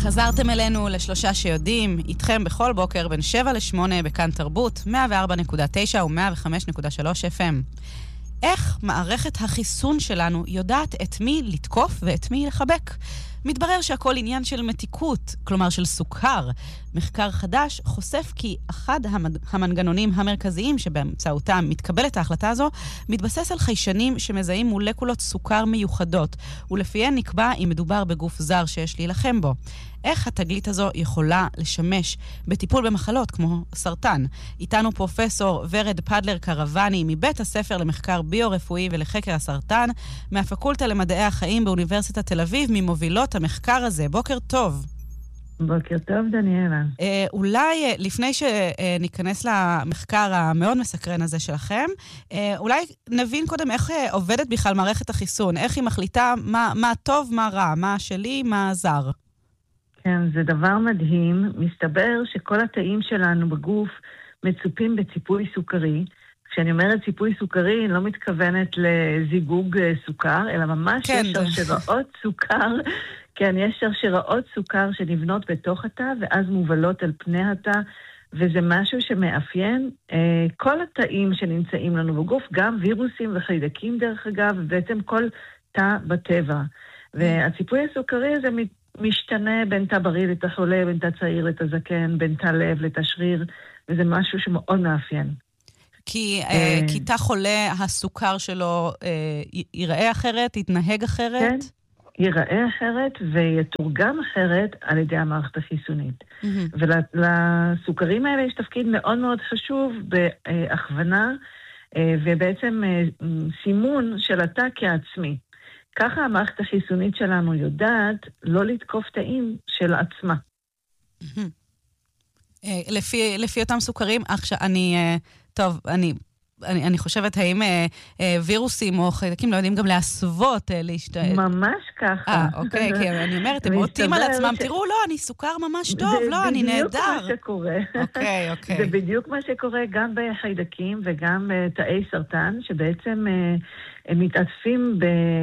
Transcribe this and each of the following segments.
חזרתם אלינו לשלושה שיודעים, איתכם בכל בוקר בין 7 ל-8 בכאן תרבות, 104.9 ו-105.3 FM. איך מערכת החיסון שלנו יודעת את מי לתקוף ואת מי לחבק? מתברר שהכל עניין של מתיקות, כלומר של סוכר. מחקר חדש חושף כי אחד המנגנונים המרכזיים שבאמצעותם מתקבלת ההחלטה הזו, מתבסס על חיישנים שמזהים מולקולות סוכר מיוחדות, ולפיהן נקבע אם מדובר בגוף זר שיש להילחם בו. איך התגלית הזו יכולה לשמש בטיפול במחלות כמו סרטן? איתנו פרופסור ורד פדלר קרבני מבית הספר למחקר ביו-רפואי ולחקר הסרטן, מהפקולטה למדעי החיים באוניברסיטת תל אביב, ממובילות המחקר הזה. בוקר טוב. בוקר טוב, דניאלה. אולי לפני שניכנס למחקר המאוד מסקרן הזה שלכם, אולי נבין קודם איך עובדת בכלל מערכת החיסון, איך היא מחליטה מה טוב, מה רע, מה שלי, מה זר. כן, זה דבר מדהים. מסתבר שכל התאים שלנו בגוף מצופים בציפוי סוכרי. כשאני אומרת ציפוי סוכרי, אני לא מתכוונת לזיגוג סוכר, אלא ממש כן, יש שרשראות סוכר. כן, יש שרשראות סוכר שנבנות בתוך התא, ואז מובלות על פני התא, וזה משהו שמאפיין כל התאים שנמצאים לנו בגוף, גם וירוסים וחיידקים דרך אגב, ובעצם כל תא בטבע. והציפוי הסוכרי הזה משתנה בין תא בריא לתא חולה, בין תא צעיר לתא זקן, בין תא לב לתא שריר, וזה משהו שמאוד מאפיין. כי תא חולה, הסוכר שלו ייראה אחרת, יתנהג אחרת? כן, ייראה אחרת ויתורגם אחרת על ידי המערכת החיסונית. ולסוכרים האלה יש תפקיד מאוד מאוד חשוב בהכוונה, ובעצם סימון של התא כעצמי. ככה המערכת החיסונית שלנו יודעת לא לתקוף תאים של עצמה. לפי אותם סוכרים, עכשיו אני חושבת, האם וירוסים או חיידקים לא יודעים גם להסוות ממש ככה. אוקיי, כי אני אומרת, הם עוטים על עצמם, תראו, לא, אני סוכר ממש טוב, לא, אני נהדר. זה בדיוק מה שקורה. אוקיי. זה בדיוק מה שקורה גם בחיידקים וגם בתאי סרטן, שבעצם הם מתעטפים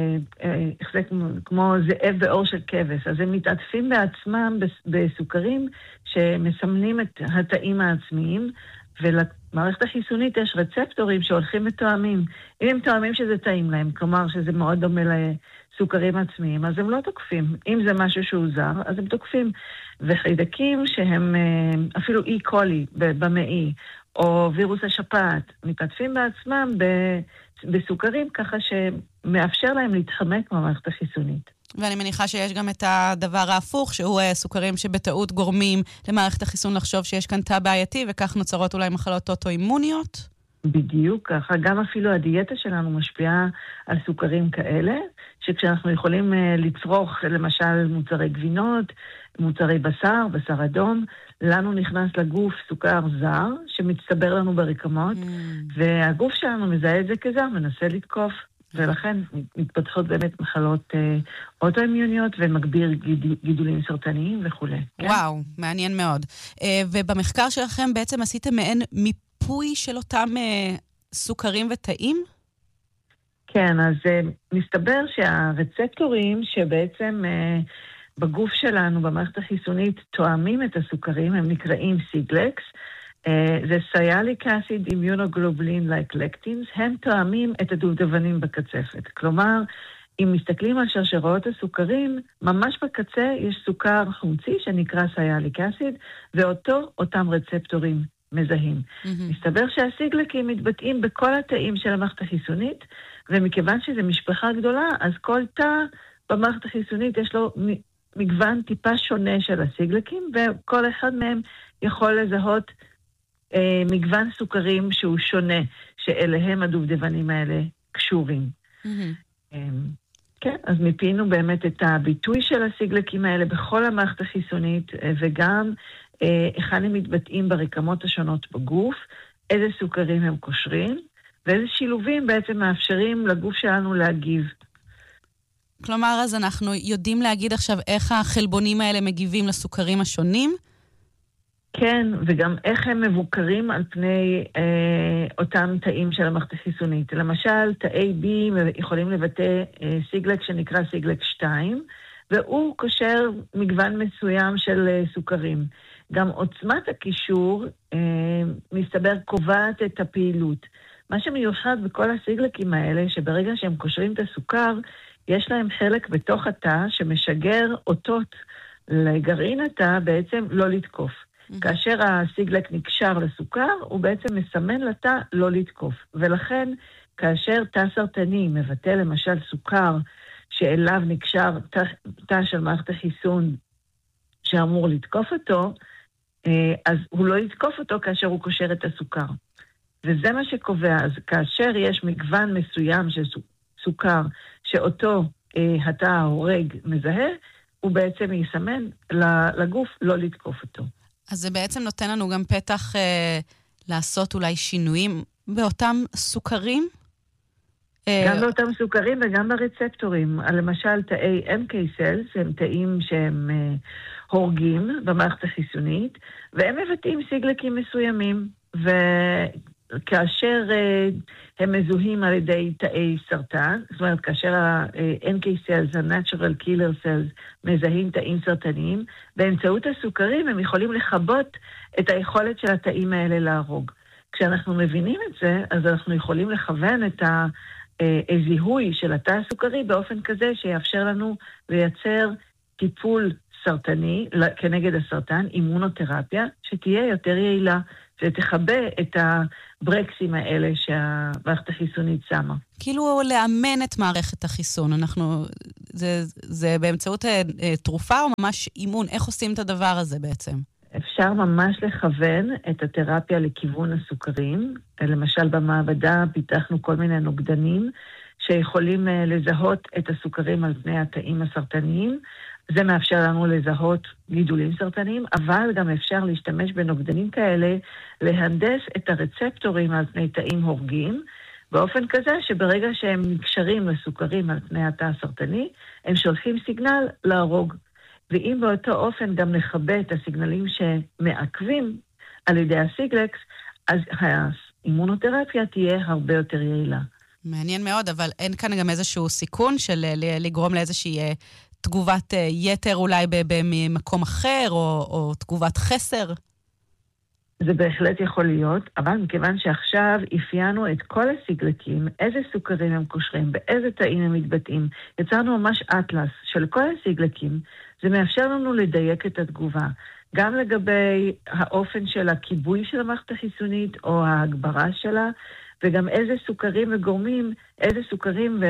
כמו זאב באור של כבש. אז הם מתעטפים בעצמם בסוכרים שמסמנים את התאים העצמיים, ולמערכת החיסונית יש רצפטורים שהולכים ותואמים. אם הם תואמים שזה טעים להם, כלומר שזה מאוד דומה לסוכרים עצמיים, אז הם לא תוקפים. אם זה משהו שהוא זר, אז הם תוקפים. וחיידקים שהם אפילו אי קולי במעי, או וירוס השפעת, מתעטפים בעצמם בסוכרים ככה שמאפשר להם להתחמק מהמערכת החיסונית. ואני מניחה שיש גם את הדבר ההפוך, שהוא סוכרים שבטעות גורמים למערכת החיסון לחשוב שיש כאן תא בעייתי, וכך נוצרות אולי מחלות אוטואימוניות? בדיוק ככה. גם אפילו הדיאטה שלנו משפיעה על סוכרים כאלה, שכשאנחנו יכולים לצרוך למשל מוצרי גבינות, מוצרי בשר, בשר אדום, לנו נכנס לגוף סוכר זר, שמצטבר לנו ברקמות, והגוף שלנו מזהה את זה כזר, מנסה לתקוף. ולכן מתפתחות באמת מחלות אוטואימיוניות ומגביר גידולים סרטניים וכו'. וואו, מעניין מאוד. ובמחקר שלכם בעצם עשיתם מעין מיפוי של אותם סוכרים ותאים? כן, אז מסתבר שהרצפטורים שבעצם בגוף שלנו, במערכת החיסונית, תואמים את הסוכרים, הם נקראים סיגלקס, זה סיאליק אסיד אימיונוגלובולין לייק לקטינס, הם תואמים את הדובדבנים בקצפת. כלומר, אם מסתכלים על שרשראות הסוכרים, ממש בקצה יש סוכר חומצי שנקרא סיאליק אסיד, ואותם רצפטורים מזהים. מסתבר שהסיגלקים מתבטאים בכל התאים של המערכת החיסונית, ומכיוון שזו משפחה גדולה, אז כל תא במערכת החיסונית יש לו מגוון טיפה שונה של הסיגלקים, וכל אחד מהם יכול לזהות מגוון סוכרים שהוא שונה, שאליהם הדובדבנים האלה קשורים. כן, אז מפינו באמת את הביטוי של הסיגלקים האלה בכל המערכת החיסונית, וגם איך הם מתבטאים ברקמות השונות בגוף, איזה סוכרים הם קושרים, ואיזה שילובים בעצם מאפשרים לגוף שלנו להגיב. כלומר, אז אנחנו יודעים להגיד עכשיו איך החלבונים האלה מגיבים לסוכרים השונים? כן, וגם איך הם מבוקרים על פני אותם תאים של המערכת החיסונית. למשל, תאי B יכולים לבטא סיגלק שנקרא סיגלק 2, והוא קושר מגוון מסוים של סוכרים. גם עוצמת הקישור, מסתבר, קובעת את הפעילות. מה שמיוחד בכל הסיגלקים האלה, שברגע שהם קושרים את הסוכר, יש להם חלק בתוך התא שמשגר אותות לגרעין התא בעצם לא לתקוף. כאשר הסיגלק נקשר לסוכר, הוא בעצם מסמן לתא לא לתקוף. ולכן, כאשר תא סרטני מבטא למשל סוכר שאליו נקשר תא של מערכת החיסון שאמור לתקוף אותו, אז הוא לא יתקוף אותו כאשר הוא קושר את הסוכר. וזה מה שקובע. אז כאשר יש מגוון מסוים של סוכר שאותו התא ההורג מזהה, הוא בעצם יסמן לגוף לא לתקוף אותו. אז זה בעצם נותן לנו גם פתח לעשות אולי שינויים באותם סוכרים? גם באותם סוכרים וגם ברצפטורים. למשל, תאי MK cells הם תאים שהם הורגים במערכת החיסונית, והם מבטאים סיגלקים מסוימים, וכאשר הם מזוהים על ידי תאי סרטן, זאת אומרת, כאשר ה-NK cells, ה-Natural Killer cells, מזהים תאים סרטניים, באמצעות הסוכרים הם יכולים לחבות את היכולת של התאים האלה להרוג. כשאנחנו מבינים את זה, אז אנחנו יכולים לכוון את הזיהוי של התא הסוכרי באופן כזה שיאפשר לנו לייצר טיפול סרטני כנגד הסרטן, אימונותרפיה, שתהיה יותר יעילה, שתחבא את הברקסים האלה שהמערכת החיסונית שמה. כאילו לאמן את מערכת החיסון, זה באמצעות תרופה או ממש אימון? איך עושים את הדבר הזה בעצם? אפשר ממש לכוון את התרפיה לכיוון הסוכרים. למשל במעבדה פיתחנו כל מיני נוגדנים שיכולים לזהות את הסוכרים על פני התאים הסרטניים. זה מאפשר לנו לזהות גידולים סרטניים, אבל גם אפשר להשתמש בנוגדנים כאלה להנדס את הרצפטורים על פני תאים הורגים, באופן כזה שברגע שהם נקשרים לסוכרים על פני התא הסרטני, הם שולחים סיגנל להרוג. ואם באותו אופן גם נכבה את הסיגנלים שמעכבים על ידי הסיגלקס, אז האימונותרפיה תהיה הרבה יותר יעילה. מעניין מאוד, אבל אין כאן גם איזשהו סיכון של לגרום לאיזושהי תגובת יתר אולי במקום אחר, או תגובת חסר? זה בהחלט יכול להיות, אבל מכיוון שעכשיו אפיינו את כל הסיגלקים, איזה סוכרים הם קושרים, באיזה תאים הם מתבטאים, יצרנו ממש אטלס של כל הסיגלקים, זה מאפשר לנו לדייק את התגובה. גם לגבי האופן של הכיבוי של המערכת החיסונית, או ההגברה שלה, וגם איזה סוכרים וגורמים, איזה סוכרים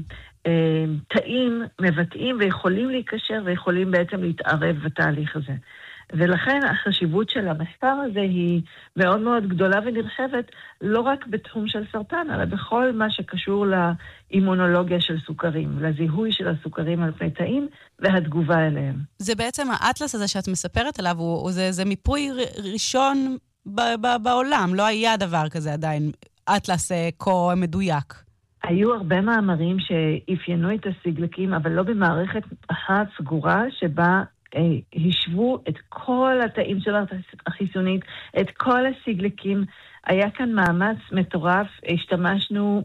תאים מבטאים ויכולים להיקשר ויכולים בעצם להתערב בתהליך הזה. ולכן החשיבות של המחקר הזה היא מאוד מאוד גדולה ונרחבת, לא רק בתחום של סרטן, אלא בכל מה שקשור לאימונולוגיה של סוכרים, לזיהוי של הסוכרים על פני תאים והתגובה אליהם. זה בעצם האטלס הזה שאת מספרת עליו, זה מיפוי ראשון בעולם, לא היה דבר כזה עדיין, אטלס כה מדויק. היו הרבה מאמרים שאפיינו את הסיגלקים, אבל לא במערכת אחת סגורה שבה השוו את כל התאים של החיסונית, את כל הסיגלקים. היה כאן מאמץ מטורף, השתמשנו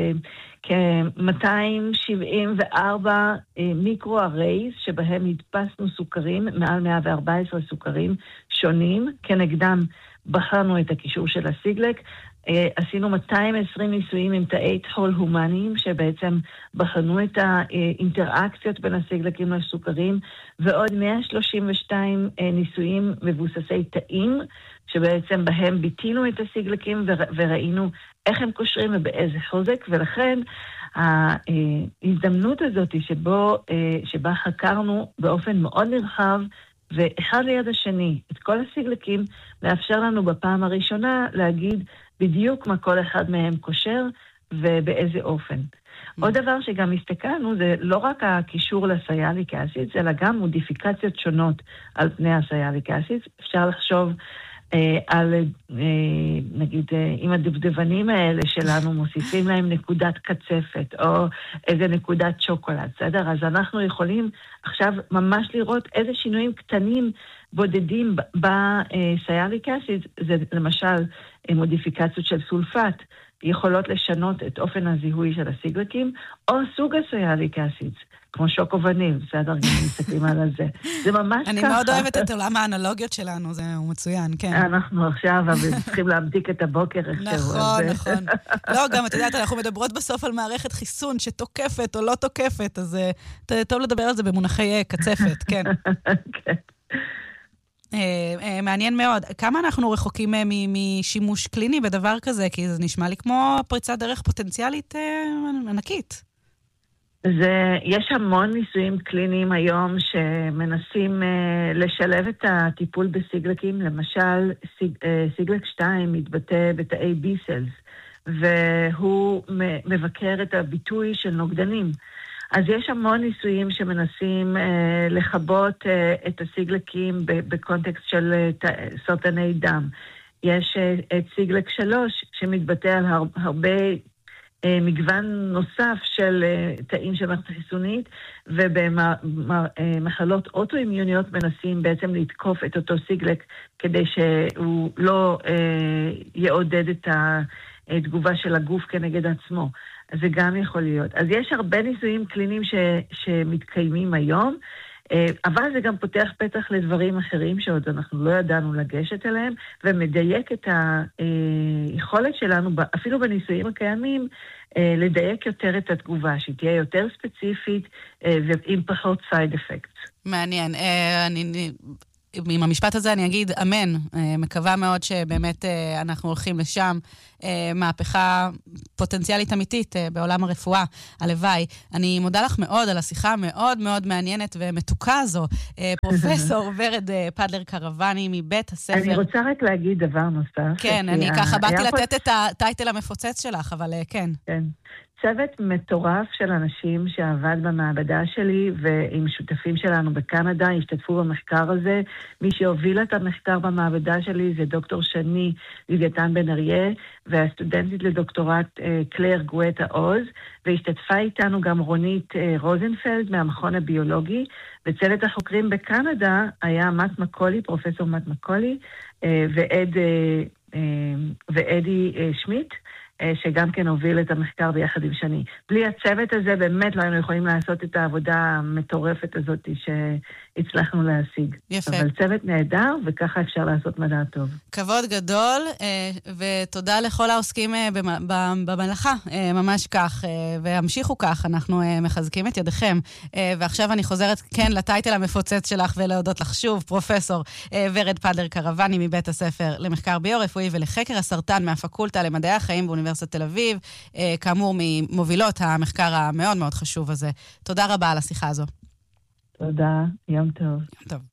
בכ-274 מיקרו-ארייז, שבהם הדפסנו סוכרים, מעל 114 סוכרים שונים, כנגדם בחרנו את הקישור של הסיגלק, עשינו 220 ניסויים עם תאי טחול הומניים, שבעצם בחנו את האינטראקציות בין הסיגלקים לסוכרים, ועוד 132 ניסויים מבוססי תאים, שבעצם בהם ביטינו את הסיגלקים וראינו איך הם קושרים ובאיזה חוזק, ולכן ההזדמנות הזאת שבה חקרנו באופן מאוד נרחב, ואחד ליד השני, את כל הסיגלקים, מאפשר לנו בפעם הראשונה להגיד בדיוק מה כל אחד מהם קושר ובאיזה אופן. עוד דבר שגם הסתכלנו זה לא רק הקישור לסיאליק אסיד, אלא גם מודיפיקציות שונות על פני הסיאליק אסיד. אפשר לחשוב על, נגיד, אם הדבדבנים האלה שלנו מוסיפים להם נקודת קצפת, או איזה נקודת שוקולד, בסדר? אז אנחנו יכולים עכשיו ממש לראות איזה שינויים קטנים בודדים בסיאליק אסיד, זה למשל מודיפיקציות של סולפט, יכולות לשנות את אופן הזיהוי של הסיגלקים, או סוג הסיאליק אסיד. כמו שוקו וניל, בסדר, גם מסתכלים על זה. זה ממש ככה. אני מאוד אוהבת את עולם האנלוגיות שלנו, זה מצוין, כן. אנחנו עכשיו צריכים להמתיק את הבוקר איכשהו. נכון, נכון. לא, גם, את יודעת, אנחנו מדברות בסוף על מערכת חיסון שתוקפת או לא תוקפת, אז טוב לדבר על זה במונחי קצפת, כן. כן. מעניין מאוד. כמה אנחנו רחוקים משימוש קליני בדבר כזה? כי זה נשמע לי כמו פריצת דרך פוטנציאלית ענקית. יש המון ניסויים קליניים היום שמנסים לשלב את הטיפול בסיגלקים. למשל, סיגלק 2 מתבטא בתאי B-cells, והוא מבקר את הביטוי של נוגדנים. אז יש המון ניסויים שמנסים לחבות את הסיגלקים בקונטקסט של סרטני דם. יש את סיגלק 3 שמתבטא על הרבה מגוון נוסף של תאים של מערכת חיסונית, ובמחלות אוטואימיוניות מנסים בעצם לתקוף את אותו סיגלק כדי שהוא לא יעודד את התגובה של הגוף כנגד עצמו. אז זה גם יכול להיות. אז יש הרבה ניסויים קליניים שמתקיימים היום, אבל זה גם פותח פתח לדברים אחרים שעוד אנחנו לא ידענו לגשת אליהם, ומדייק את היכולת שלנו, אפילו בניסויים הקיימים, לדייק יותר את התגובה, שהיא תהיה יותר ספציפית ועם פחות side effects. מעניין. עם המשפט הזה אני אגיד אמן. מקווה מאוד שבאמת אנחנו הולכים לשם. מהפכה פוטנציאלית אמיתית בעולם הרפואה. הלוואי. אני מודה לך מאוד על השיחה המאוד מאוד מעניינת ומתוקה הזו. פרופסור ורד פדלר קרבני מבית הספר. אני רוצה רק להגיד דבר נוסף. כן, אני ככה באתי לתת את הטייטל המפוצץ שלך, אבל כן. כן. צוות מטורף של אנשים שעבד במעבדה שלי ועם שותפים שלנו בקנדה השתתפו במחקר הזה. מי שהוביל את המחקר במעבדה שלי זה דוקטור שני לוויתן בן אריה והסטודנטית לדוקטורט קלר גואטה עוז, והשתתפה איתנו גם רונית רוזנפלד מהמכון הביולוגי, וצוות החוקרים בקנדה היה מאט מקולי, פרופסור מאט מקולי ואדי שמיט, שגם כן הוביל את המחקר ביחד עם שני. בלי הצוות הזה באמת לא היינו יכולים לעשות את העבודה המטורפת הזאת שהצלחנו להשיג. יפה. אבל צוות נהדר, וככה אפשר לעשות מדע טוב. כבוד גדול, ותודה לכל העוסקים במלאכה, ממש כך, והמשיכו כך, אנחנו מחזקים את ידיכם. ועכשיו אני חוזרת כן לטייטל המפוצץ שלך ולהודות לך שוב, פרופסור ורד פדלר קרבני מבית הספר למחקר ביו-רפואי ולחקר הסרטן מהפקולטה למדעי החיים באוניברסיטת תל אביב, כאמור ממובילות המחקר המאוד מאוד חשוב הזה. תודה רבה על השיחה הזו. תודה, יום טוב. יום טוב.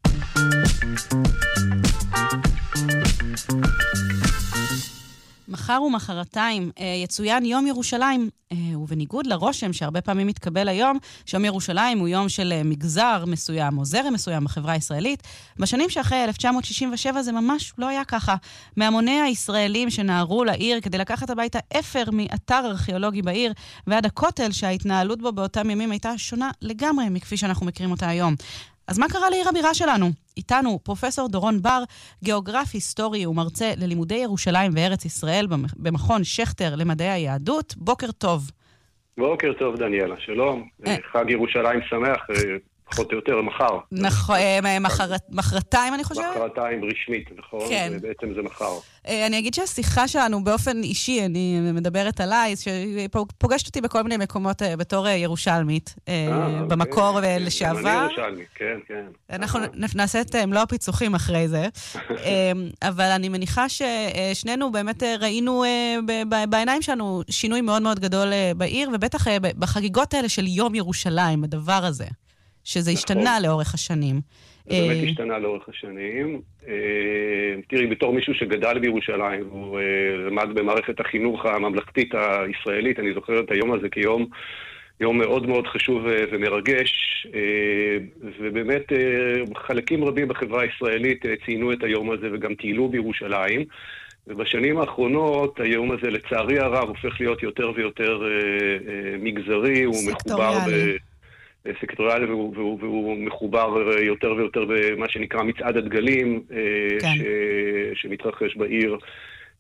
מחר ומחרתיים יצוין יום ירושלים, ובניגוד לרושם שהרבה פעמים מתקבל היום, שיום ירושלים הוא יום של מגזר מסוים או זרם מסוים בחברה הישראלית, בשנים שאחרי 1967 זה ממש לא היה ככה. מהמוני הישראלים שנערו לעיר כדי לקחת הביתה אפר מאתר ארכיאולוגי בעיר, ועד הכותל שההתנהלות בו באותם ימים הייתה שונה לגמרי מכפי שאנחנו מכירים אותה היום. אז מה קרה לעיר הבירה שלנו? איתנו פרופסור דורון בר, גיאוגרף היסטורי ומרצה ללימודי ירושלים וארץ ישראל במכון שכטר למדעי היהדות. בוקר טוב. בוקר טוב דניאלה, שלום. חג ירושלים שמח, פחות או יותר מחר. נכון, מחרתיים אני חושבת? מחרתיים רשמית, נכון? כן. בעצם זה מחר. אני אגיד שהשיחה שלנו באופן אישי, אני מדברת עליי, שפוגשת אותי בכל מיני מקומות בתור ירושלמית, במקור לשעבר. אני ירושלמית, כן, כן. אנחנו נעשה את מלוא הפיצוחים אחרי זה, אבל אני מניחה ששנינו באמת ראינו בעיניים שלנו שינוי מאוד מאוד גדול בעיר, ובטח בחגיגות האלה של יום ירושלים, הדבר הזה. שזה השתנה לאורך השנים. זה באמת השתנה לאורך השנים. תראי, בתור מישהו שגדל בירושלים, הוא למד במערכת החינוך הממלכתית הישראלית, אני זוכר את היום הזה כיום מאוד מאוד חשוב ומרגש, ובאמת חלקים רבים בחברה הישראלית ציינו את היום הזה וגם טיילו בירושלים, ובשנים האחרונות היום הזה לצערי הרב הופך להיות יותר ויותר מגזרי, הוא מחובר סקטוריאלי, והוא מחובר יותר ויותר במה שנקרא מצעד הדגלים, כן. שמתרחש בעיר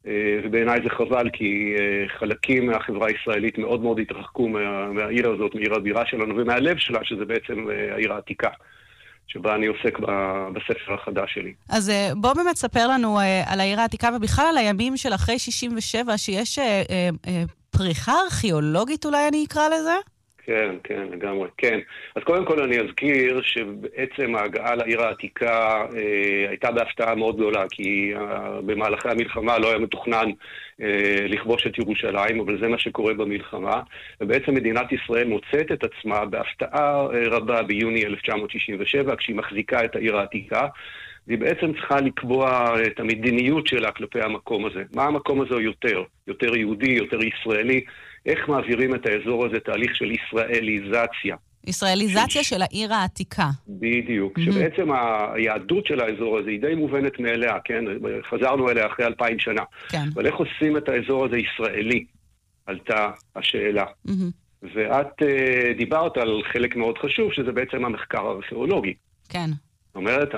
ובעיניי זה חבל, כי חלקים מהחברה הישראלית מאוד מאוד התרחקו מהעיר הזאת, מעיר הבירה שלנו ומהלב שלה, שזה בעצם העיר העתיקה, שבה אני עוסק בספר החדש שלי. אז בוא באמת ספר לנו על העיר העתיקה, ובכלל על הימים של אחרי 67, שיש פריחה ארכיאולוגית, אולי אני אקרא לזה? כן, לגמרי, כן. אז קודם כל אני אזכיר שבעצם ההגעה לעיר העתיקה הייתה בהפתעה מאוד גדולה, כי במהלכי המלחמה לא היה מתוכנן לכבוש את ירושלים, אבל זה מה שקורה במלחמה, ובעצם מדינת ישראל מוצאת את עצמה בהפתעה רבה ביוני 1967, כשהיא מחזיקה את העיר העתיקה, והיא בעצם צריכה לקבוע את המדיניות שלה כלפי המקום הזה. מה המקום הזה יותר יהודי, יותר ישראלי, איך מעבירים את האזור הזה תהליך של ישראליזציה. ישראליזציה של העיר העתיקה. בדיוק, שבעצם היהדות של האזור הזה היא די מובנת מאליה, כן? חזרנו אליה אחרי 2000 שנה. כן. אבל איך עושים את האזור הזה ישראלי? עלתה השאלה. ואת דיברת על חלק מאוד חשוב, שזה בעצם המחקר הארכיאולוגי. כן. זאת אומרת,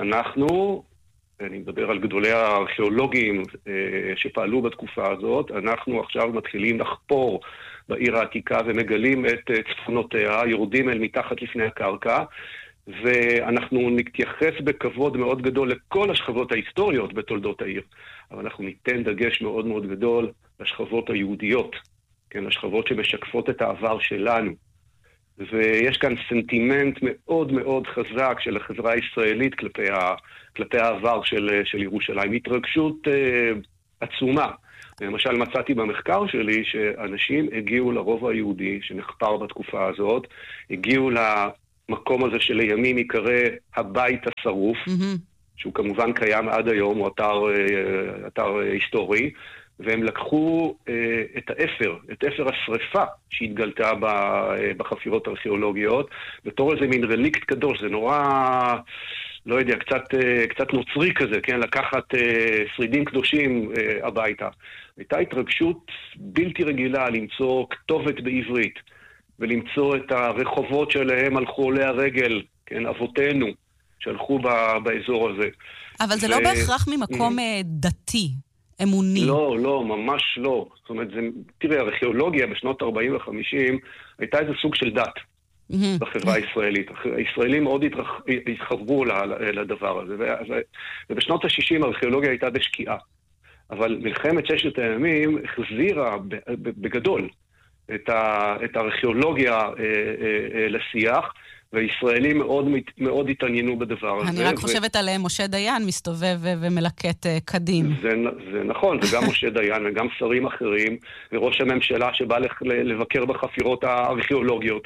אני מדבר על גדולי הארכיאולוגים שפעלו בתקופה הזאת, אנחנו עכשיו מתחילים לחפור בעיר העתיקה ומגלים את צפונותיה, יורדים אל מתחת לפני הקרקע, ואנחנו נתייחס בכבוד מאוד גדול לכל השכבות ההיסטוריות בתולדות העיר, אבל אנחנו ניתן דגש מאוד מאוד גדול לשכבות היהודיות, כן, לשכבות שמשקפות את העבר שלנו. ויש כאן סנטימנט מאוד מאוד חזק של החברה הישראלית כלפי העבר של ירושלים. התרגשות עצומה. למשל מצאתי במחקר שלי שאנשים הגיעו לרובע היהודי שנחפר בתקופה הזאת, הגיעו למקום הזה שלימים יקרא הבית השרוף, שהוא כמובן קיים עד היום, הוא אתר היסטורי, והם לקחו את אפר השריפה שהתגלתה בחפירות הארכיאולוגיות, בתור איזה מין רליקט קדוש, זה נורא, לא יודע, קצת נוצרי כזה, כן? לקחת שרידים קדושים הביתה. הייתה התרגשות בלתי רגילה למצוא כתובת בעברית, ולמצוא את הרחובות שלהם הלכו עולי הרגל, כן? אבותינו שהלכו באזור הזה. אבל זה לא בהכרח ממקום דתי. אמוני. לא, ממש לא. זאת אומרת, תראה, הארכיאולוגיה בשנות 40 ו-50 הייתה איזה סוג של דת בחברה הישראלית. הישראלים מאוד התחברו לדבר הזה. ובשנות ה-60 הארכיאולוגיה הייתה בשקיעה. אבל מלחמת ששת הימים החזירה בגדול את הארכיאולוגיה לשיח, והישראלים מאוד התעניינו בדבר הזה. אני רק חושבת על משה דיין מסתובב ומלקט קדים. זה נכון, וגם משה דיין וגם שרים אחרים, וראש הממשלה שבא לבקר בחפירות הארכיאולוגיות,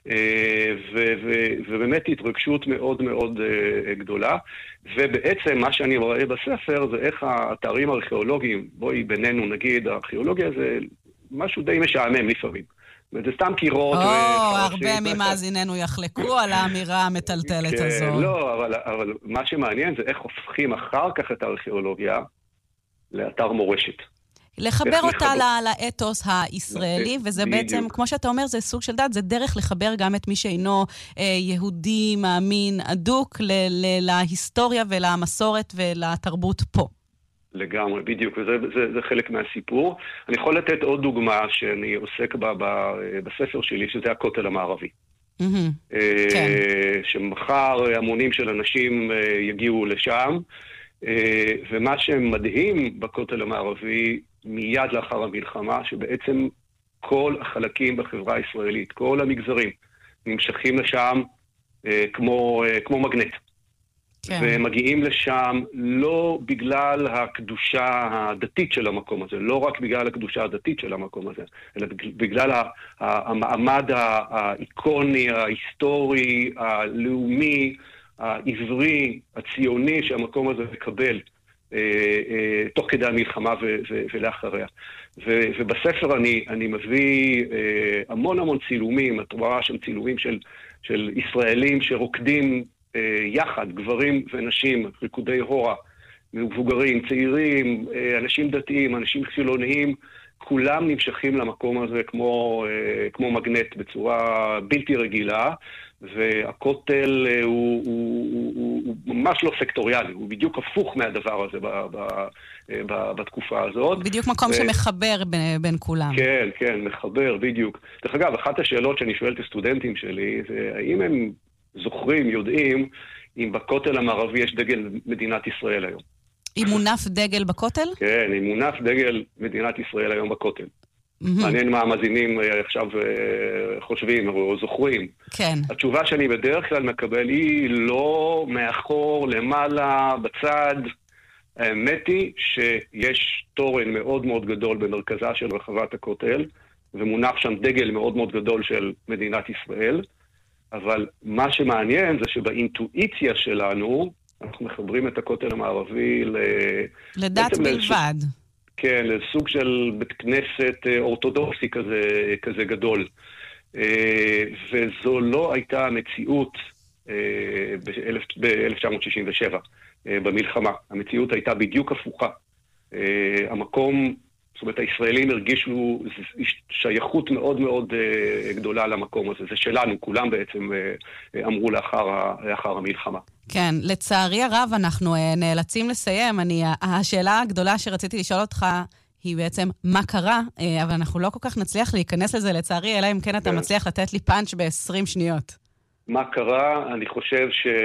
ובאמת התרגשות מאוד מאוד גדולה, ובעצם מה שאני רואה בספר זה איך האתרים הארכיאולוגיים, בואי בינינו נגיד, הארכיאולוגיה זה משהו די משעמם לפעמים. זה סתם קירות. הרבה ממאזיננו יחלקו על האמירה המטלטלת הזו. לא, אבל מה שמעניין זה איך הופכים אחר כך את הארכיאולוגיה לאתר מורשת. לחבר אותה לאתוס הישראלי, וזה בעצם, כמו שאתה אומר, זה סוג של דת, זה דרך לחבר גם את מי שאינו יהודי, מאמין, אדוק, להיסטוריה ולמסורת ולתרבות פה. לגמרי, בדיוק, וזה חלק מהסיפור. אני יכול לתת עוד דוגמה שאני עוסק בה בספר שלי, שזה הכותל המערבי. שמחר המונים של אנשים יגיעו לשם, ומה שמדהים בכותל המערבי מיד לאחר המלחמה, שבעצם כל החלקים בחברה הישראלית, כל המגזרים, נמשכים לשם כמו מגנט. ומגיעים לשם לא בגלל הקדושה הדתית של המקום הזה, לא רק בגלל הקדושה הדתית של המקום הזה, אלא בגלל המעמד האיקוני, ההיסטורי, הלאומי, העברי, הציוני שהמקום הזה מקבל תוך כדי המלחמה ולאחריה. ובספר אני מביא המון צילומים, את רואה שם צילומים של ישראלים שרוקדים יחד, גברים ונשים, ריקודי הורה, מבוגרים, צעירים, אנשים דתיים, אנשים חילוניים, כולם נמשכים למקום הזה כמו מגנט בצורה בלתי רגילה, והכותל הוא ממש לא סקטוריאלי, הוא בדיוק הפוך מהדבר הזה בתקופה הזאת. בדיוק מקום שמחבר בין כולם. כן, כן, מחבר, בדיוק. דרך אגב, אחת השאלות שאני שואל את הסטודנטים שלי, זה האם הם זוכרים, יודעים, אם בכותל המערבי יש דגל מדינת ישראל היום. אם מונף דגל בכותל? כן, אם מונף דגל מדינת ישראל היום בכותל. מעניין מה המאזינים עכשיו חושבים או זוכרים. כן. התשובה שאני בדרך כלל מקבל היא לא מאחור, למעלה, בצד. האמת היא שיש תורן מאוד מאוד גדול במרכזה של רחבת הכותל, ומונח שם דגל מאוד מאוד גדול של מדינת ישראל. אבל מה שמעניין זה שבאינטואיציה שלנו, אנחנו מחברים את הכותל המערבי לדת בלבד. כן, לסוג של בית כנסת אורתודוקסי כזה גדול. וזו לא הייתה המציאות ב-1967, במלחמה. המציאות הייתה בדיוק הפוכה. המקום, זאת אומרת, הישראלים הרגישו שייכות מאוד מאוד גדולה למקום הזה. זה שלנו, כולם בעצם אמרו לאחר המלחמה. כן, לצערי הרב אנחנו נאלצים לסיים. השאלה הגדולה שרציתי לשאול אותך היא בעצם מה קרה, אבל אנחנו לא כל כך נצליח להיכנס לזה לצערי, אלא אם כן אתה מצליח לתת לי פאנץ' ב-20 שניות. מה קרה? אני חושב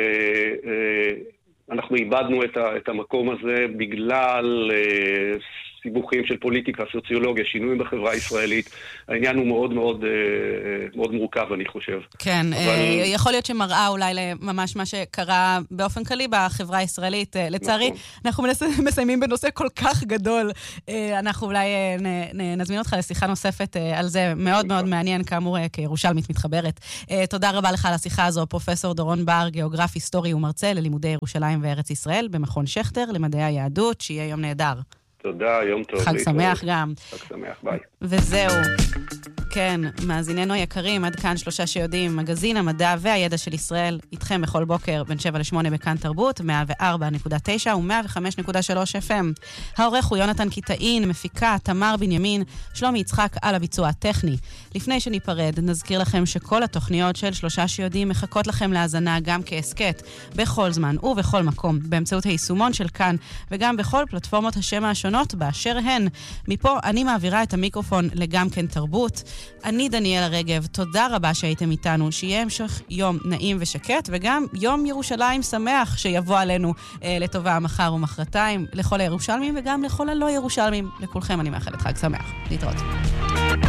שאנחנו איבדנו את המקום הזה בגלל סיבוכים של פוליטיקה, סוציולוגיה, שינויים בחברה הישראלית. העניין הוא מאוד מאוד מאוד מורכב, אני חושב. כן, יכול להיות שמראה אולי ממש מה שקרה באופן כללי בחברה הישראלית. לצערי, אנחנו מסיימים בנושא כל כך גדול. אנחנו אולי נזמין אותך לשיחה נוספת על זה. מאוד מאוד מעניין, כאמור, כירושלמית מתחברת. תודה רבה לך על השיחה הזו, פרופסור דורון בר, גיאוגרף היסטורי ומרצה ללימודי ירושלים וארץ ישראל, במכון שכטר למדעי היהדות. שיהיה יום נהדר. תודה, יום טוב. חג שמח גם. חג שמח, ביי. וזהו. כן, מאזיננו היקרים, עד כאן 3 שיודעים, מגזין המדע והידע של ישראל, איתכם בכל בוקר בין 7 ל-8 בכאן תרבות, 104.9 ו-105.3 FM. העורך הוא יונתן קיטאין, מפיקה תמר בנימין, שלומי יצחק על הביצוע הטכני. לפני שניפרד, נזכיר לכם שכל התוכניות של 3 שיודעים מחכות לכם להאזנה גם כעסקט, בכל זמן ובכל מקום, באמצעות היישומון של כאן, וגם בכל פלטפורמות השם השונות באשר הן. מפה אני מעבירה את המיקרופון לגם כן תרבות. אני דניאלה רגב, תודה רבה שהייתם איתנו, שיהיה המשך יום נעים ושקט, וגם יום ירושלים שמח שיבוא עלינו לטובה מחר ומחרתיים, לכל הירושלמים וגם לכל הלא ירושלמים. לכולכם אני מאחלת חג שמח. להתראות.